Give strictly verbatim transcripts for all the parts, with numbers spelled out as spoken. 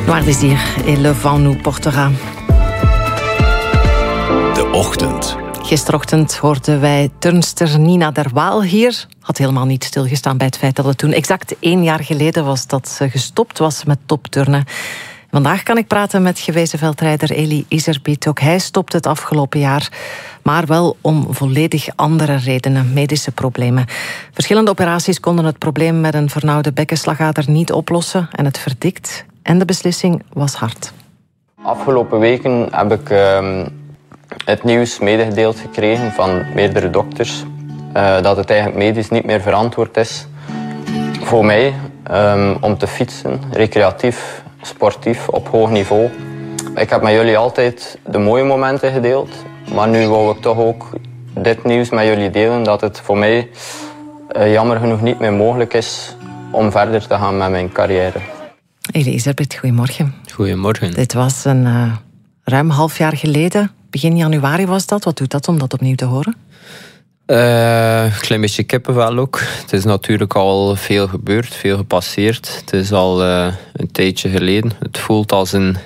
Noir Désir et Le Vent nous portera. De ochtend. Gisterochtend hoorden wij turnster Nina Der Waal hier. Had helemaal niet stilgestaan bij het feit dat het toen exact één jaar geleden was dat ze gestopt was met topturnen. Vandaag kan ik praten met gewezen veldrijder Elie Iserbyt. Ook hij stopte het afgelopen jaar, maar wel om volledig andere redenen, medische problemen. Verschillende operaties konden het probleem met een vernauwde bekkenslagader niet oplossen en het verdikt. En de beslissing was hard. Afgelopen weken heb ik uh, het nieuws medegedeeld gekregen van meerdere dokters uh, dat het eigenlijk medisch niet meer verantwoord is voor mij um, om te fietsen, recreatief, sportief, op hoog niveau. Ik heb met jullie altijd de mooie momenten gedeeld, maar nu wou ik toch ook dit nieuws met jullie delen dat het voor mij uh, jammer genoeg niet meer mogelijk is om verder te gaan met mijn carrière. Elie Iserbyt, goedemorgen. Goedemorgen. Dit was een uh, ruim half jaar geleden. Begin januari was dat. Wat doet dat om dat opnieuw te horen? Uh, een klein beetje kippenvel ook. Het is natuurlijk al veel gebeurd, veel gepasseerd. Het is al uh, een tijdje geleden. Het voelt als een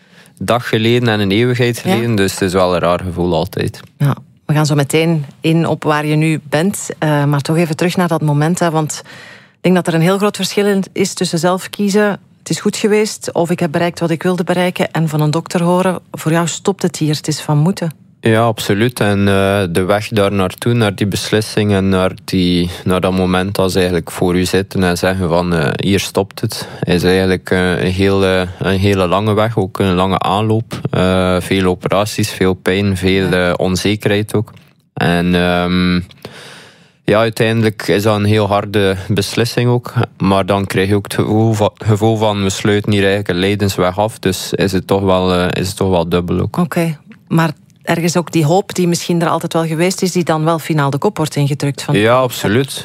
dag geleden en een eeuwigheid geleden. Ja. Dus het is wel een raar gevoel altijd. Ja, we gaan zo meteen in op waar je nu bent. Uh, maar toch even terug naar dat moment. Hè, want ik denk dat er een heel groot verschil is tussen zelf kiezen. Het is goed geweest, of ik heb bereikt wat ik wilde bereiken, en van een dokter horen, voor jou stopt het hier, het is van moeten. Ja, absoluut. En uh, de weg daar naartoe, naar die beslissing en naar, die, naar dat moment dat ze eigenlijk voor u zitten en zeggen van uh, hier stopt het, is eigenlijk uh, een, hele, een hele lange weg, ook een lange aanloop. Uh, veel operaties, veel pijn, veel uh, onzekerheid ook. En Um, Ja, uiteindelijk is dat een heel harde beslissing ook. Maar dan krijg je ook het gevoel van, gevoel van we sluiten hier eigenlijk een lijdensweg af. Dus is het toch wel, uh, is het toch wel dubbel ook. Oké, okay. Maar ergens ook die hoop die misschien er altijd wel geweest is, die dan wel finaal de kop wordt ingedrukt. Van ja, absoluut.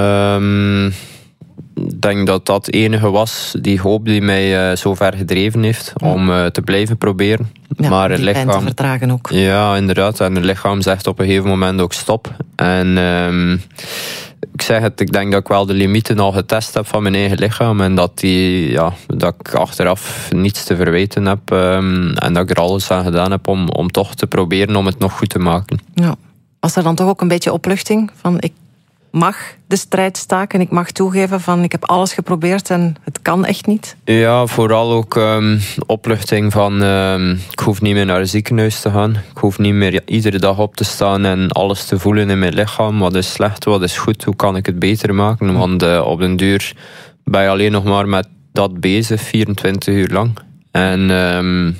Um, Ik denk dat dat het enige was, die hoop die mij uh, zo ver gedreven heeft ja. om uh, te blijven proberen. Ja, maar het die lichaam, pijn te vertragen ook. Ja, inderdaad. En het lichaam zegt op een gegeven moment ook stop. En um, ik zeg het, ik denk dat ik wel de limieten al getest heb van mijn eigen lichaam. En dat, die, ja, dat ik achteraf niets te verwijten heb. Um, en dat ik er alles aan gedaan heb om, om toch te proberen om het nog goed te maken. Ja. Was er dan toch ook een beetje opluchting van ik mag de strijd staken, ik mag toegeven van ik heb alles geprobeerd en het kan echt niet? Ja, vooral ook um, opluchting van um, ik hoef niet meer naar het ziekenhuis te gaan. Ik hoef niet meer iedere dag op te staan en alles te voelen in mijn lichaam. Wat is slecht, wat is goed, hoe kan ik het beter maken? Want uh, op den duur ben je alleen nog maar met dat bezig, vierentwintig uur lang. En um,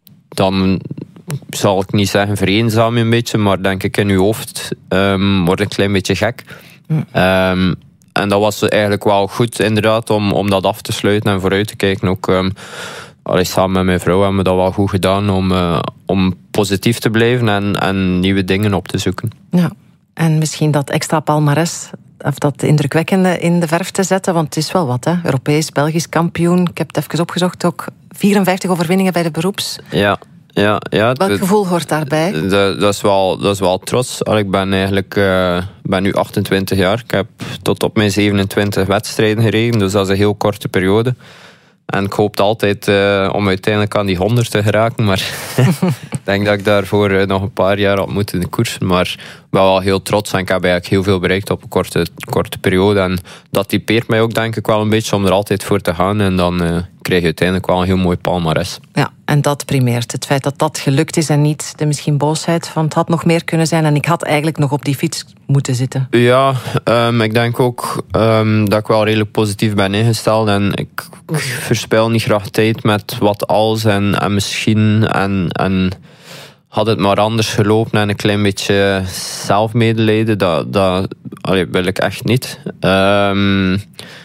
dan zal ik niet zeggen vereenzaam een beetje, maar denk ik in je hoofd um, wordt een klein beetje gek. Um, en dat was eigenlijk wel goed inderdaad om, om dat af te sluiten en vooruit te kijken. Ook um, allee, samen met mijn vrouw hebben we dat wel goed gedaan om, uh, om positief te blijven en, en nieuwe dingen op te zoeken. Ja, en misschien dat extra palmares, of dat indrukwekkende in de verf te zetten, want het is wel wat, hè? Europees, Belgisch kampioen. Ik heb het even opgezocht, ook vierenvijftig overwinningen bij de beroeps. Ja. Ja, ja, Welk gevoel hoort daarbij? Dat, dat, is, wel, dat is wel trots. Ik ben eigenlijk uh, ben nu achtentwintig jaar. Ik heb tot op mijn zevenentwintig wedstrijden gereden, dus dat is een heel korte periode. En ik hoopte altijd uh, om uiteindelijk aan die honderd te geraken, maar ik denk dat ik daarvoor uh, nog een paar jaar had moeten koersen. Maar ik ben wel heel trots en ik heb eigenlijk heel veel bereikt op een korte, korte periode. En dat typeert mij ook denk ik wel een beetje om er altijd voor te gaan. En dan uh, krijg je uiteindelijk wel een heel mooi palmares. Ja, en dat primeert. Het feit dat dat gelukt is en niet de misschien boosheid van het had nog meer kunnen zijn en ik had eigenlijk nog op die fiets moeten zitten. Ja, um, ik denk ook um, dat ik wel redelijk positief ben ingesteld en ik, ik verspil niet graag tijd met wat als en, en misschien en, en had het maar anders gelopen en een klein beetje zelfmedelijden, dat, dat allee, wil ik echt niet. Um,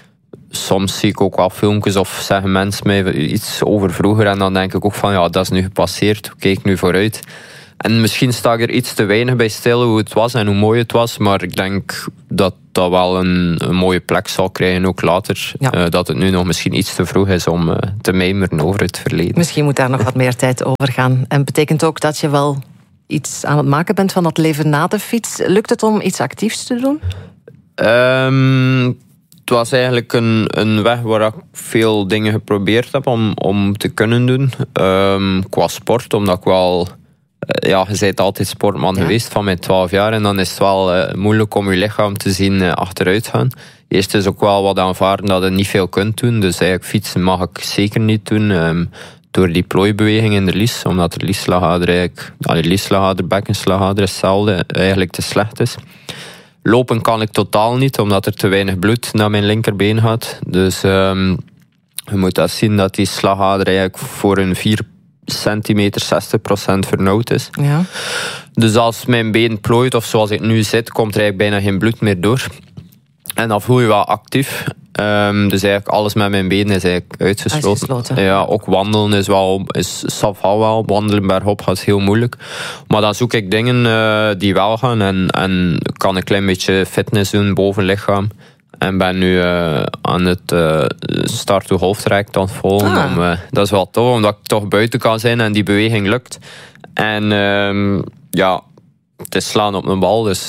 soms zie ik ook wel filmpjes of zeggen mensen mij iets over vroeger en dan denk ik ook van ja, dat is nu gepasseerd, kijk nu vooruit. En misschien sta ik er iets te weinig bij stil hoe het was en hoe mooi het was, maar ik denk dat dat wel een, een mooie plek zal krijgen, ook later. Ja. Uh, dat het nu nog misschien iets te vroeg is om uh, te mijmeren over het verleden. Misschien moet daar nog wat meer tijd over gaan. En betekent ook dat je wel iets aan het maken bent van dat leven na de fiets. Lukt het om iets actiefs te doen? Um, het was eigenlijk een, een weg waar ik veel dingen geprobeerd heb om, om te kunnen doen. Um, qua sport, omdat ik wel... Ja, je bent altijd sportman ja. geweest van mijn twaalf jaar. En dan is het wel uh, moeilijk om je lichaam te zien uh, achteruit gaan. Eerst is ook wel wat aanvaarden dat je niet veel kunt doen. Dus eigenlijk fietsen mag ik zeker niet doen. Um, door die plooibeweging in de lies. Omdat de liesslagader eigenlijk... De liesslagader, bekkenslagader is hetzelfde. Eigenlijk te slecht is. Lopen kan ik totaal niet. Omdat er te weinig bloed naar mijn linkerbeen gaat. Dus um, je moet dat zien dat die slagader eigenlijk voor een vier centimeter zestig procent vernauwd is. Ja. Dus als mijn been plooit of zoals ik nu zit, komt er eigenlijk bijna geen bloed meer door. En dan voel je wel actief. Um, dus eigenlijk alles met mijn benen is eigenlijk uitgesloten. uitgesloten. Ja, ook wandelen is wel, is safal wel. Wandelen bergop gaat heel moeilijk. Maar dan zoek ik dingen uh, die wel gaan. En, en kan een klein beetje fitness doen, bovenlichaam. En ben nu uh, aan het uh, start to golftraject aan het volgen. Ah. Om, uh, dat is wel tof, omdat ik toch buiten kan zijn en die beweging lukt. En um, ja, het is slaan op een bal, dus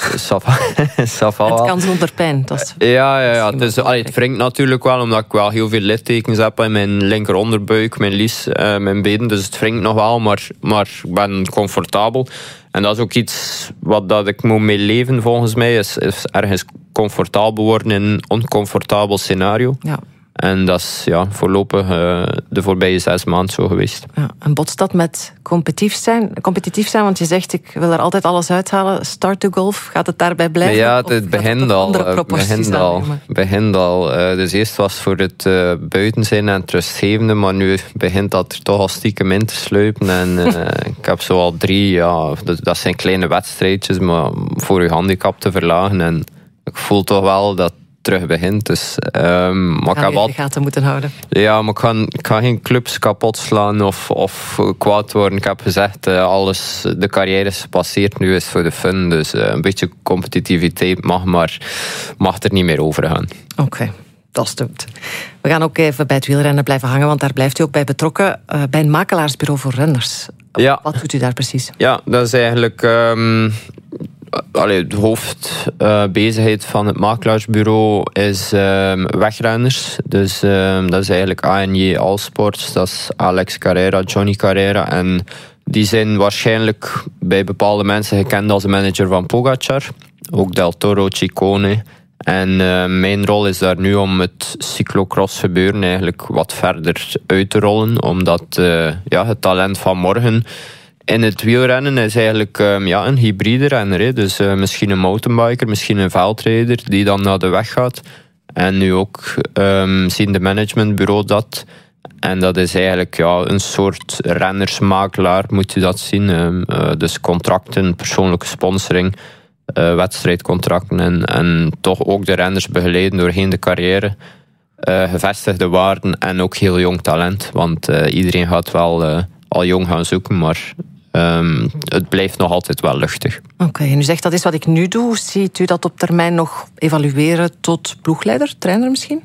safal. Het kan zonder pijn. Dat is ja, ja, ja. Het, is, allee, het wringt natuurlijk wel, omdat ik wel heel veel littekens heb in mijn linker onderbuik, mijn lies, uh, mijn benen. Dus het wringt nog wel, maar, maar ik ben comfortabel. En dat is ook iets wat dat ik moet mee leven, volgens mij, is, is ergens comfortabel worden in een oncomfortabel scenario. Ja. En dat is ja, voorlopig uh, de voorbije zes maanden zo geweest. Ja, en botst dat met competitief zijn, competitief zijn? Want je zegt, ik wil er altijd alles uithalen. Start to golf, gaat het daarbij blijven? Ja, het, het begint al. begint al, begint al. Uh, dus eerst was het voor het uh, buiten zijn en het rustgevende, maar nu begint dat er toch al stiekem in te sluipen. En uh, ik heb zo al drie, ja, dat, dat zijn kleine wedstrijdjes, maar voor je handicap te verlagen. En ik voel toch wel dat terug begint. Dus, um, maar ik ga je in de gaten moeten houden. Ja, maar ik ga, ik ga geen clubs kapot slaan of, of kwaad worden. Ik heb gezegd, uh, alles, de carrière is gepasseerd, nu is het voor de fun. Dus uh, een beetje competitiviteit mag, maar mag er niet meer over gaan. Oké. Okay. Dat stumt. We gaan ook even bij het wielrennen blijven hangen, want daar blijft u ook bij betrokken. Uh, bij een makelaarsbureau voor renners. Ja. Wat doet u daar precies? Ja, dat is eigenlijk... Um, allee, de hoofdbezigheid uh, van het makelaarsbureau is um, wegrenners. Dus um, dat is eigenlijk A N J Allsports. Dat is Alex Carrera, Johnny Carrera. En die zijn waarschijnlijk bij bepaalde mensen gekend als de manager van Pogacar. Ook Del Toro, Ciccone. En uh, mijn rol is daar nu om het cyclocross gebeuren eigenlijk wat verder uit te rollen. Omdat uh, ja, het talent van morgen in het wielrennen is eigenlijk um, ja, een hybride renner. Hè. Dus uh, misschien een mountainbiker, misschien een veldrijder die dan naar de weg gaat. En nu ook um, zien de managementbureau dat. En dat is eigenlijk ja, een soort rennersmakelaar, moet je dat zien. Um, uh, dus contracten, persoonlijke sponsoring, uh, wedstrijdcontracten en, en toch ook de renners begeleiden doorheen de carrière. Uh, gevestigde waarden en ook heel jong talent. Want uh, iedereen gaat wel uh, al jong gaan zoeken, maar um, het blijft nog altijd wel luchtig. Oké, okay, en u zegt dat is wat ik nu doe. Ziet u dat op termijn nog evalueren tot ploegleider, trainer misschien?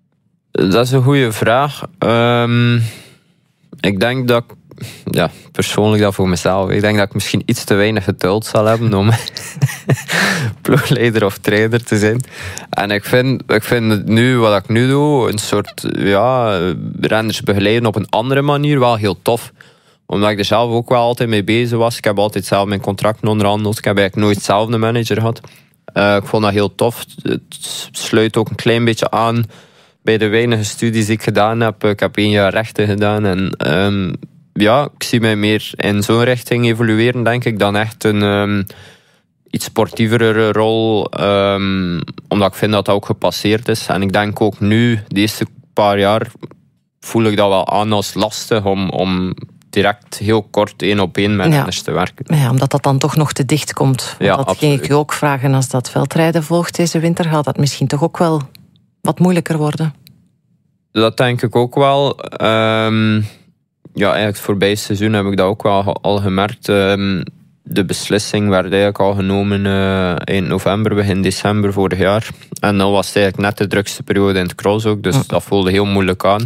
Dat is een goede vraag. Um, ik denk dat ik, ja, persoonlijk dat voor mezelf, ik denk dat ik misschien iets te weinig geduld zal hebben om ploegleider of trainer te zijn. En ik vind, ik vind het nu, wat ik nu doe, een soort ja, renners begeleiden op een andere manier wel heel tof. Omdat ik er zelf ook wel altijd mee bezig was. Ik heb altijd zelf mijn contracten onderhandeld. Ik heb eigenlijk nooit zelf een manager gehad. Uh, ik vond dat heel tof. Het sluit ook een klein beetje aan bij de weinige studies die ik gedaan heb. Ik heb één jaar rechten gedaan. En um, ja, ik zie mij meer in zo'n richting evolueren, denk ik, dan echt een um, iets sportievere rol. Um, omdat ik vind dat dat ook gepasseerd is. En ik denk ook nu, de eerste paar jaar, voel ik dat wel aan als lastig om, om direct heel kort één op één met ja. renners te werken. Ja, omdat dat dan toch nog te dicht komt. Ja, dat absoluut. ging ik u ook vragen. Als dat veldrijden volgt deze winter, gaat dat misschien toch ook wel wat moeilijker worden? Dat denk ik ook wel. Um, ja, eigenlijk het voorbije seizoen heb ik dat ook wel al gemerkt. Um, de beslissing werd eigenlijk al genomen uh, eind november, begin december vorig jaar. En dan was het eigenlijk net de drukste periode in het cross ook, dus mm. dat voelde heel moeilijk aan.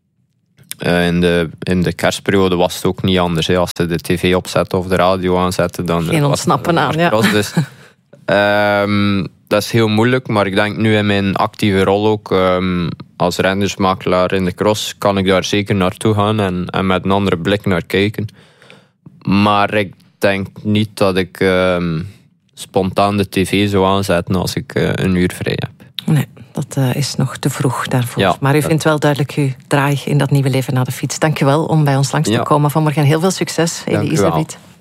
Uh, in, de, in de kerstperiode was het ook niet anders. Hè. Als ze de tv opzetten of de radio aanzetten, dan geen ontsnappen aan, ja. cross, dus, um, dat is heel moeilijk, maar ik denk nu in mijn actieve rol ook, um, als rendersmakelaar in de cross, kan ik daar zeker naartoe gaan en, en met een andere blik naar kijken. Maar ik denk niet dat ik um, spontaan de tv zou aanzetten als ik uh, een uur vrij heb. Nee, dat uh, is nog te vroeg daarvoor. Ja, maar u dat... vindt wel duidelijk uw draai in dat nieuwe leven na de fiets. Dank je wel om bij ons langs te ja. komen. Vanmorgen heel veel succes, Elie Iserbyt.